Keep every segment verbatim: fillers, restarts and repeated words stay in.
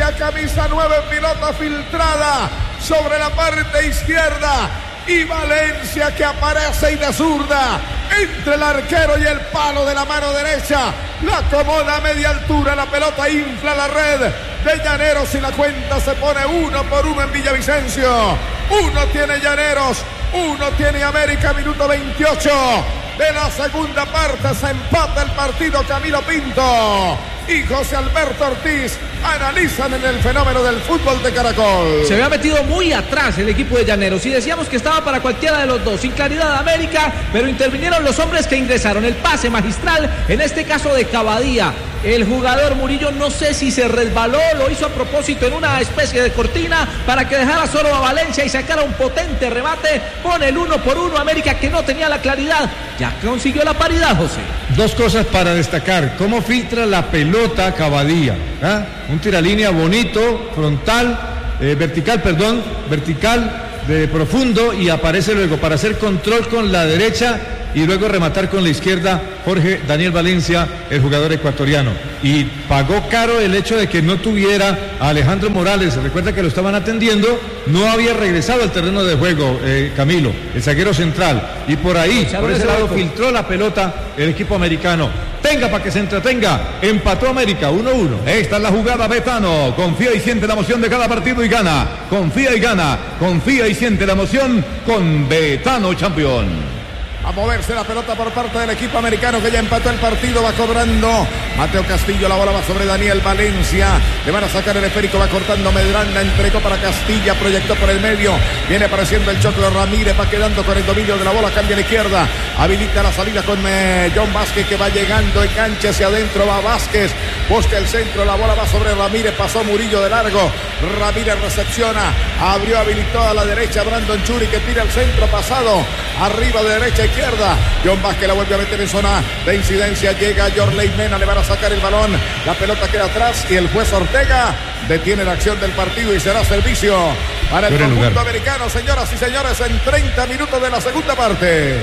Valencia, camisa nueve, pilota filtrada sobre la parte izquierda. Y Valencia que aparece y de zurda entre el arquero y el palo de la mano derecha. La acomoda a media altura, la pelota infla la red de Llaneros y la cuenta se pone uno por uno en Villavicencio. Uno tiene Llaneros, uno tiene América, minuto veintiocho de la segunda parte. Se empata el partido. Camilo Pinto y José Alberto Ortiz analizan en el fenómeno del fútbol de Caracol. Se había metido muy atrás el equipo de Llaneros y decíamos que estaba para cualquiera de los dos, sin claridad de América, pero intervinieron los hombres que ingresaron. El pase magistral, en este caso de Cavadía. El jugador Murillo, no sé si se resbaló, lo hizo a propósito en una especie de cortina para que dejara solo a Valencia y sacara un potente remate. Pone el uno por uno. América, que no tenía la claridad, ya consiguió la paridad, José. Dos cosas para destacar: cómo filtra la pelota Cavadía, ¿eh? Un tiralínea bonito, frontal, eh, vertical, perdón, vertical, de profundo, y aparece luego para hacer control con la derecha y luego rematar con la izquierda Jorge Daniel Valencia, el jugador ecuatoriano. Y pagó caro el hecho de que no tuviera a Alejandro Morales. Recuerda que lo estaban atendiendo, no había regresado al terreno de juego, eh, Camilo, el zaguero central. Y por ahí, por ese lado, filtró la pelota el equipo americano. Tenga para que se entretenga. Empató América uno uno. Esta es la jugada, Betano. Confía y siente la emoción de cada partido y gana. Confía y gana. Confía y siente la emoción con Betano Champion. A moverse la pelota por parte del equipo americano que ya empató el partido. Va cobrando Mateo Castillo. La bola va sobre Daniel Valencia. Le van a sacar el esférico. Va cortando Medranda. Entregó para Castilla. Proyectó por el medio. Viene apareciendo el Choclo Ramírez. Va quedando con el dominio de la bola. Cambia a la izquierda. Habilita la salida con eh, John Vázquez, que va llegando en cancha hacia adentro. Va Vázquez. Busca el centro. La bola va sobre Ramírez. Pasó Murillo de largo. Ramírez recepciona. Abrió, habilitó a la derecha. Brandon Churi, que tira el centro pasado. Arriba de derecha a izquierda. John Vázquez la vuelve a meter en zona de incidencia. Llega Yorley Mena. Le van a sacar el balón. La pelota queda atrás. Y el juez Ortega detiene la acción del partido y será servicio para el conjunto americano. Señoras y señores, en treinta minutos de la segunda parte.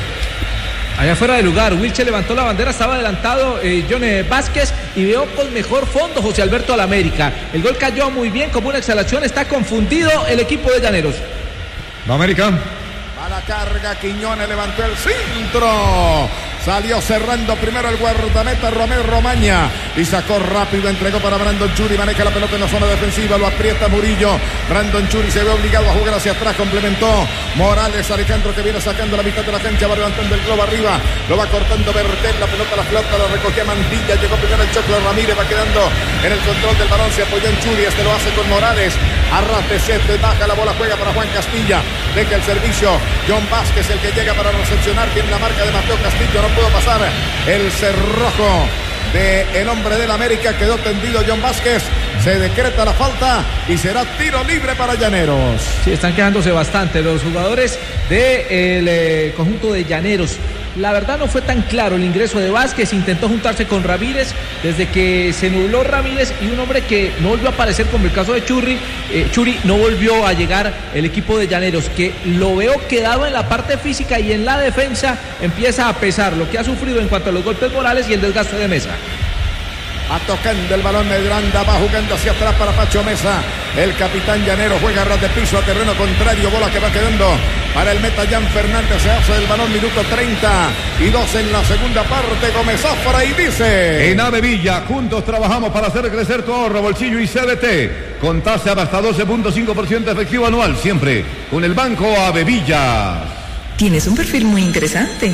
Allá fuera de lugar, Wilche levantó la bandera, estaba adelantado eh, John eh, Vázquez y veo con mejor fondo José Alberto al América. El gol cayó muy bien, como una exhalación, está confundido el equipo de Llaneros. Va América. A la carga, Quiñones levantó el centro. Salió cerrando primero el guardameta Romero Romaña y sacó rápido, entregó para Brandon Churi, maneja la pelota en la zona defensiva, lo aprieta Murillo. Brandon Churi se ve obligado a jugar hacia atrás, complementó Morales Alejandro, que viene sacando la mitad de la cancha, va levantando el globo arriba, lo va cortando Bertel, la pelota la flota, la recogía Mantilla, llegó primero el Choclo Ramírez, va quedando en el control del balón, se apoyó en Churi, este lo hace con Morales, arrastre, se baja la bola, juega para Juan Castilla, deja el servicio, John Vázquez el que llega para recepcionar, tiene la marca de Mateo Castillo, no pudo pasar el cerrojo de el hombre del América, quedó tendido John Vázquez, se decreta la falta y será tiro libre para Llaneros. Sí, están quejándose bastante los jugadores del de eh, conjunto de Llaneros. La verdad no fue tan claro el ingreso de Vázquez, intentó juntarse con Ramírez desde que se nubló Ramírez y un hombre que no volvió a aparecer, como el caso de Churi, eh, Churi no volvió a llegar el equipo de Llaneros, que lo veo quedado en la parte física y en la defensa empieza a pesar lo que ha sufrido en cuanto a los golpes morales y el desgaste de Mesa. Va tocando el balón Medranda, va jugando hacia atrás para Pacho Mesa. El capitán Llanero juega a ras de piso a terreno contrario, bola que va quedando para el meta Jan Fernández. Se hace el balón, minuto treinta y dos en la segunda parte. Gómez Zafra y dice: en Avevilla, juntos trabajamos para hacer crecer tu ahorro, bolsillo y C D T. Con tasa de hasta doce punto cinco por ciento efectivo anual, siempre con el Banco Avevilla. Tienes un perfil muy interesante.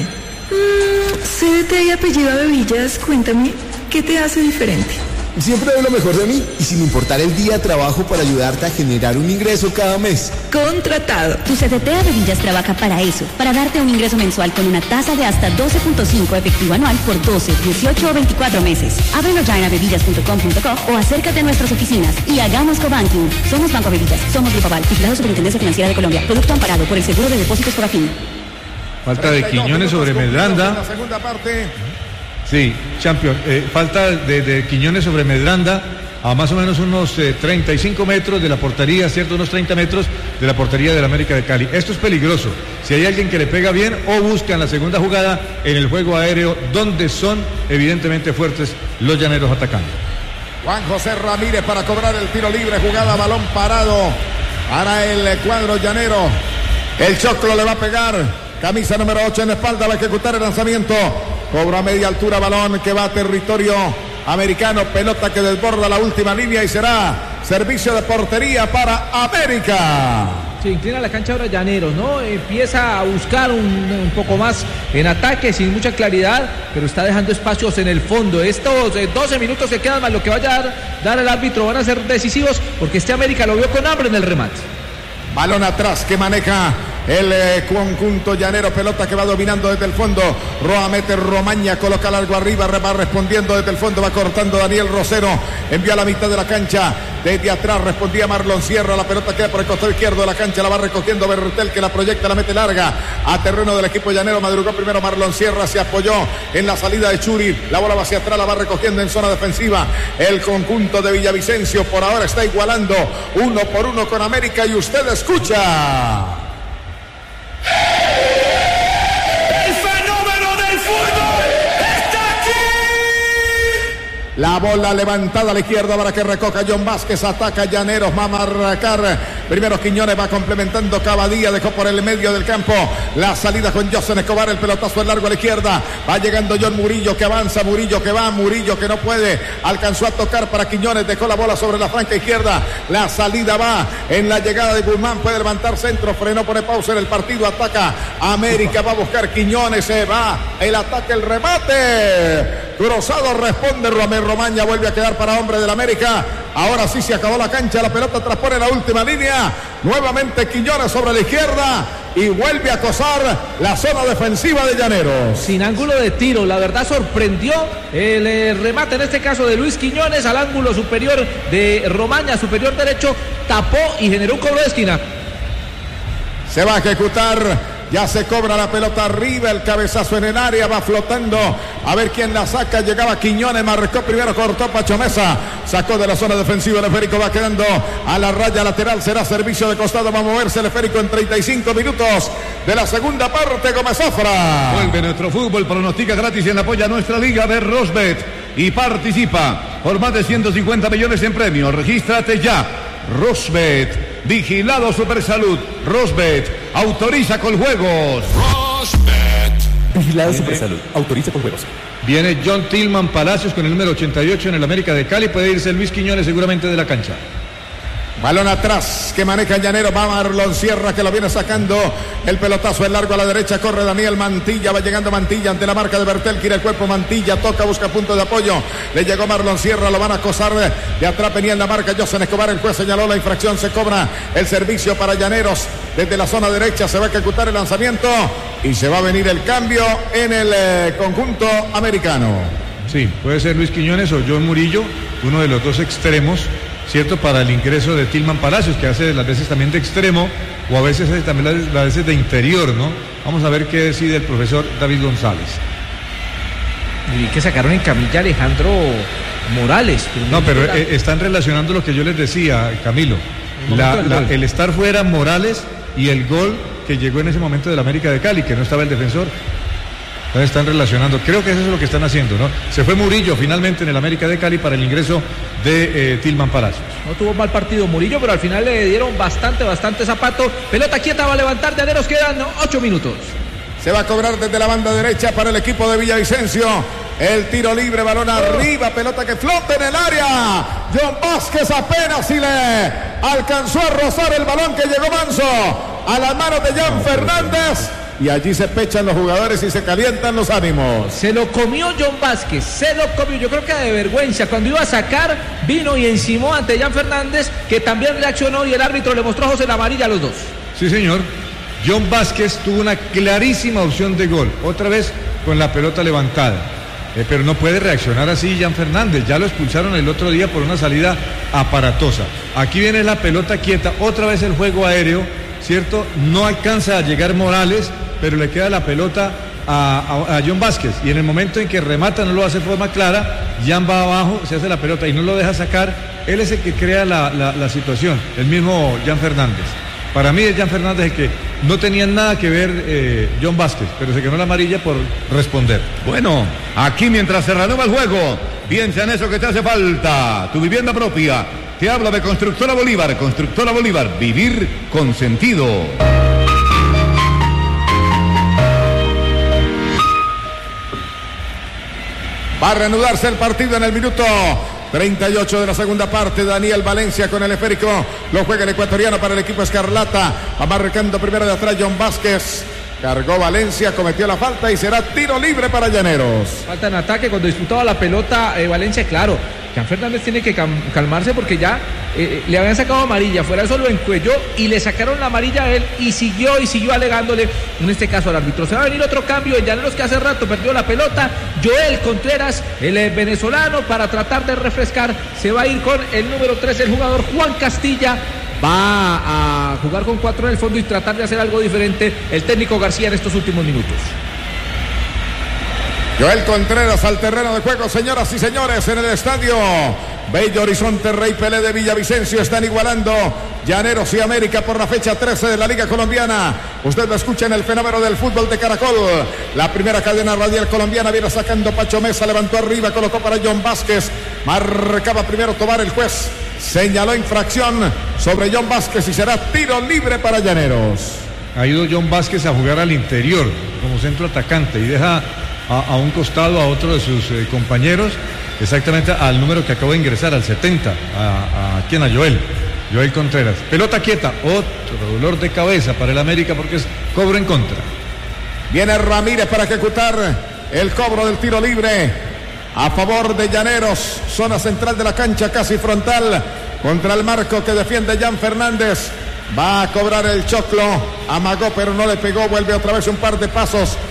Mm, C D T y apellido Avevillas, cuéntame, ¿qué te hace diferente? Siempre doy lo mejor de mí y sin importar el día trabajo para ayudarte a generar un ingreso cada mes. Contratado. Tu C D T Avevillas trabaja para eso, para darte un ingreso mensual con una tasa de hasta doce punto cinco efectivo anual por doce, dieciocho o veinticuatro meses. Ábrelo ya en avevillas punto com punto co o acércate a nuestras oficinas y hagamos cobanking. Somos Banco Avevillas, somos Grupo Aval, vigilado Superintendencia Financiera de Colombia, producto amparado por el Seguro de Depósitos Forafin. Falta de Quiñones sobre Medranda. La segunda parte. Sí, Champion, eh, falta de, de Quiñones sobre Medranda a más o menos unos eh, treinta y cinco metros de la portería, ¿cierto? Unos treinta metros de la portería del América de Cali. Esto es peligroso. Si hay alguien que le pega bien o buscan la segunda jugada en el juego aéreo, donde son evidentemente fuertes los llaneros atacando. Juan José Ramírez para cobrar el tiro libre. Jugada balón parado para el cuadro llanero. El Choclo le va a pegar. Camisa número ocho en la espalda. Va a ejecutar el lanzamiento. Cobra a media altura. Balón que va a territorio americano. Pelota que desborda la última línea y será servicio de portería para América. Se inclina la cancha ahora Llaneros, ¿no? Empieza a buscar un, un poco más en ataque, sin mucha claridad, pero está dejando espacios en el fondo. Estos eh, doce minutos que quedan más lo que vaya a dar, dar el árbitro van a ser decisivos, porque este América lo vio con hambre en el remate. Balón atrás que maneja el eh, conjunto llanero, pelota que va dominando desde el fondo. Roa mete Romaña, coloca largo arriba, va respondiendo desde el fondo, va cortando Daniel Rosero, envía a la mitad de la cancha. Desde atrás respondía Marlon Sierra, la pelota queda por el costado izquierdo de la cancha, la va recogiendo Bertel, que la proyecta, la mete larga a terreno del equipo llanero. Madrugó primero Marlon Sierra, se apoyó en la salida de Churi, la bola va hacia atrás, la va recogiendo en zona defensiva el conjunto de Villavicencio. Por ahora está igualando uno por uno con América y usted escucha. ¡El fenómeno del fútbol está aquí! La bola levantada a la izquierda para que recoja John Vázquez, ataca Llaneros, va a marcar primero Quiñones, va complementando Cavadía, dejó por el medio del campo la salida con Josen Escobar, el pelotazo es largo a la izquierda, va llegando John Murillo que avanza, Murillo que va, Murillo que no puede, alcanzó a tocar para Quiñones, dejó la bola sobre la franca izquierda, la salida va en la llegada de Guzmán, puede levantar centro, frenó, pone pausa en el partido, ataca América, va a buscar Quiñones, se va el ataque, el remate, cruzado, responde Romero Romaña, vuelve a quedar para hombre del América. Ahora sí se acabó la cancha, la pelota transpone la última línea. Nuevamente Quiñones sobre la izquierda y vuelve a acosar la zona defensiva de Llaneros. Sin ángulo de tiro, la verdad sorprendió el eh, remate en este caso de Luis Quiñones al ángulo superior de Romaña, superior derecho, tapó y generó un cobro de esquina. Se va a ejecutar. Ya se cobra la pelota arriba, el cabezazo en el área, va flotando, a ver quién la saca, llegaba Quiñones, marcó primero, cortó Pacho Mesa, sacó de la zona defensiva, el esférico va quedando a la raya lateral, será servicio de costado, va a moverse el esférico en treinta y cinco minutos de la segunda parte, Gómez Zafra. Vuelve nuestro fútbol, pronostica gratis y en apoya a nuestra liga de Rosbet y participa por más de ciento cincuenta millones en premios, regístrate ya, Rosbet, vigilado Supersalud, Rosbet, autoriza con juegos. Rosbet. Vigilado Supersalud, autoriza con juegos. Viene John Tillman Palacios con el número ochenta y ocho en el América de Cali, puede irse Luis Quiñones seguramente de la cancha. Balón atrás que maneja Llanero, va Marlon Sierra que lo viene sacando, el pelotazo es largo a la derecha, corre Daniel Mantilla, va llegando Mantilla ante la marca de Bertel, gira el cuerpo Mantilla, toca, busca punto de apoyo, le llegó Marlon Sierra, lo van a acosar, de atrás venía en la marca Josen Escobar, el juez señaló la infracción, se cobra el servicio para Llaneros, desde la zona derecha se va a ejecutar el lanzamiento y se va a venir el cambio en el eh, conjunto americano. Sí, puede ser Luis Quiñones o John Murillo, uno de los dos extremos, ¿cierto? Para el ingreso de Tillman Palacios, que hace las veces también de extremo, o a veces hace también las, las veces de interior, ¿no? Vamos a ver qué decide el profesor David González. Y que sacaron en camilla Alejandro Morales. No, pero eh, están relacionando lo que yo les decía, Camilo. La, la, el estar fuera Morales y el gol que llegó en ese momento del América de Cali, que no estaba el defensor. Entonces están relacionando, creo que eso es lo que están haciendo, ¿no? Se fue Murillo finalmente en el América de Cali para el ingreso de eh, Tillman Palacios. No tuvo mal partido Murillo, pero al final le dieron bastante, bastante zapato. Pelota quieta, va a levantar, Llaneros, quedan ocho minutos. Se va a cobrar desde la banda derecha para el equipo de Villavicencio. El tiro libre, balón arriba, pelota que flota en el área. John Vázquez apenas y le alcanzó a rozar el balón que llegó manso a las manos de Jan Fernández. Y allí se pechan los jugadores y se calientan los ánimos. Se lo comió John Vázquez, se lo comió, yo creo que de vergüenza. Cuando iba a sacar, vino y encimó ante Jan Fernández, que también reaccionó y el árbitro le mostró a José la amarilla a los dos. Sí, señor. John Vázquez tuvo una clarísima opción de gol, otra vez con la pelota levantada. Eh, pero no puede reaccionar así Jan Fernández, ya lo expulsaron el otro día por una salida aparatosa. Aquí viene la pelota quieta, otra vez el juego aéreo, ¿cierto? No alcanza a llegar Morales, pero le queda la pelota a, a, a John Vázquez, y en el momento en que remata no lo hace de forma clara, Jan va abajo, se hace la pelota y no lo deja sacar, él es el que crea la, la, la situación, el mismo Jan Fernández. Para mí es Jan Fernández el que no tenía nada que ver eh, John Vázquez, pero se quedó la amarilla por responder. Bueno, aquí mientras se reanuda el juego, Piensa en eso que te hace falta. Tu vivienda propia. Te habla de Constructora Bolívar. Constructora Bolívar. Vivir con sentido. Va a reanudarse el partido en el minuto treinta y ocho de la segunda parte. Daniel Valencia con el esférico. Lo juega el ecuatoriano para el equipo Escarlata. Va marcando primero de atrás John Vázquez. Cargó Valencia, cometió la falta y será tiro libre para Llaneros. Falta en ataque cuando disputaba la pelota eh, Valencia, claro. Jan Fernández tiene que calmarse porque ya eh, le habían sacado amarilla, fuera de eso lo encuelló y le sacaron la amarilla a él y siguió y siguió alegándole, en este caso al árbitro. Se va a venir otro cambio en Llaneros que hace rato perdió la pelota. Joel Contreras, el eh, venezolano, para tratar de refrescar, se va a ir con el número tres, el jugador Juan Castilla. Va a jugar con cuatro en el fondo y tratar de hacer algo diferente el técnico García en estos últimos minutos. Joel Contreras al terreno de juego, señoras y señores, en el estadio Bello Horizonte Rey Pelé de Villavicencio. Están igualando Llaneros y América por la fecha trece de la Liga Colombiana. Usted lo escucha en el fenómeno del fútbol de Caracol. La primera cadena radial colombiana viene sacando Pacho Mesa, levantó arriba, colocó para John Vázquez. Marcaba primero Tobar, el juez señaló infracción sobre John Vázquez y será tiro libre para Llaneros. Ha ido John Vázquez a jugar al interior como centro atacante y deja a, a un costado a otro de sus eh, compañeros, exactamente al número que acabo de ingresar, al setenta, a, a quien a Joel, Joel Contreras. Pelota quieta, otro dolor de cabeza para el América porque es cobro en contra. Viene Ramírez para ejecutar el cobro del tiro libre a favor de Llaneros, zona central de la cancha, casi frontal contra el marco que defiende Jan Fernández. Va a cobrar el Choclo, amagó pero no le pegó, vuelve otra vez un par de pasos